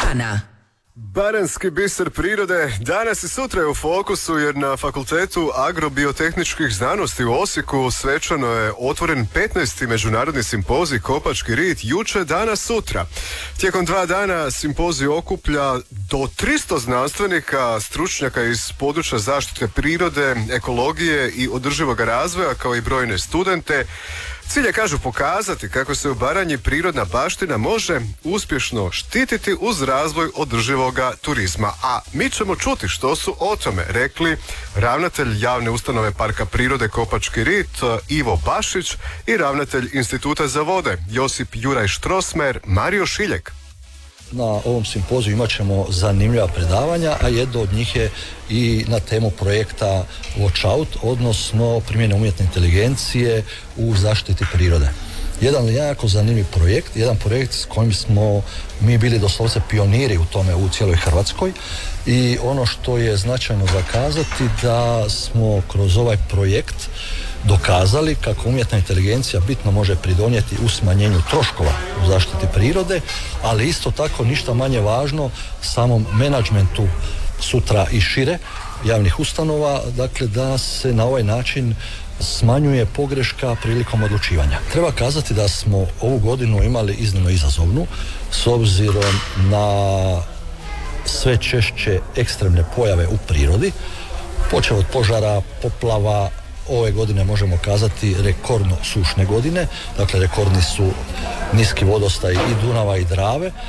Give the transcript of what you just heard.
dana. Baranjski biser prirode danas i sutra je u fokusu jer na Fakultetu agrobiotehničkih znanosti u Osijeku svečano je otvoren 15. međunarodni simpozij Kopački rit jučer, danas, sutra. Tijekom 2 dana simpozij okuplja do 300 znanstvenika, stručnjaka iz područja zaštite prirode, ekologije i održivog razvoja, kao i brojne studente. Cilj je, kažu, pokazati kako se u Baranji prirodna baština može uspješno štititi uz razvoj održivoga turizma. A mi ćemo čuti što su o tome rekli ravnatelj javne ustanove Parka prirode Kopački rit Ivo Bašić i ravnatelj Instituta za vode Josip Juraj Štrosmajer Mario Šiljek. Na ovom simpoziju imat ćemo zanimljiva predavanja, a jedno od njih je i na temu projekta Watch Out, odnosno primjene umjetne inteligencije u zaštiti prirode. Jedan jako zanimljiv projekt, jedan projekt s kojim smo mi bili doslovce pioniri u tome u cijeloj Hrvatskoj, i ono što je značajno za kazati da smo kroz ovaj projekt dokazali kako umjetna inteligencija bitno može pridonijeti u smanjenju troškova u zaštiti prirode, ali isto tako ništa manje važno samom menadžmentu sutra i šire javnih ustanova, dakle da se na ovaj način smanjuje pogreška prilikom odlučivanja. Treba kazati da smo ovu godinu imali iznimno izazovnu s obzirom na sve češće ekstremne pojave u prirodi, počev od požara, poplava. Ove godine možemo kazati rekordno sušne godine, dakle rekordni su niski vodostaj i Dunava i Drave,